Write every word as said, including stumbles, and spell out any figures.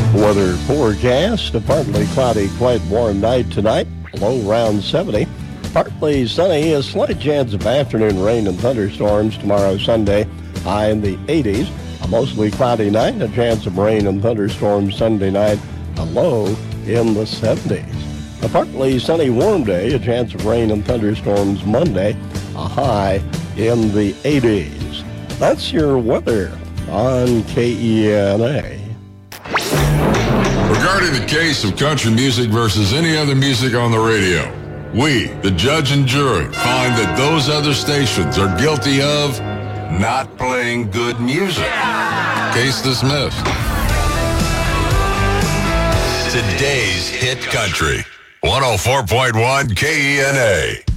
Weather forecast, a partly cloudy, quite warm night tonight, low around seventy. Partly sunny, a slight chance of afternoon rain and thunderstorms tomorrow Sunday, high in the eighties. A mostly cloudy night, a chance of rain and thunderstorms Sunday night, a low in the seventies. A partly sunny, warm day, a chance of rain and thunderstorms Monday, a high in the eighties. That's your weather on K E N A. Regarding the case of country music versus any other music on the radio, we, the judge and jury, find that those other stations are guilty of not playing good music. Case dismissed. Today's Hit Country, one oh four point one K E N A.